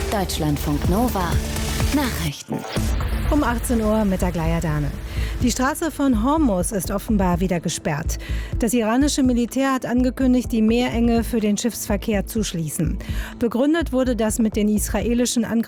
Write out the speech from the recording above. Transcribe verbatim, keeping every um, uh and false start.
Deutschlandfunk Nova Nachrichten. Um achtzehn Uhr mit der Aglaia Dane. Die Straße von Hormuz ist offenbar wieder gesperrt. Das iranische Militär hat angekündigt, die Meerenge für den Schiffsverkehr zu schließen. Begründet wurde das mit den israelischen Angriffen